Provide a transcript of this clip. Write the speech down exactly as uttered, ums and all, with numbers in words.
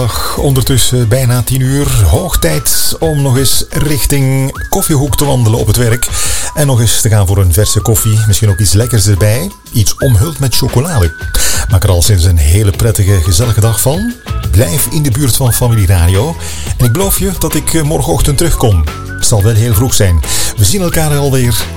maandag, ondertussen bijna tien uur. Hoog tijd om nog eens richting Koffiehoek te wandelen op het werk. En nog eens te gaan voor een verse koffie. Misschien ook iets lekkers erbij. Iets omhuld met chocolade. Maak er al sinds een hele prettige, gezellige dag van. Blijf in de buurt van Familie Radio. En ik beloof je dat ik morgenochtend terugkom. Het zal wel heel vroeg zijn. We zien elkaar alweer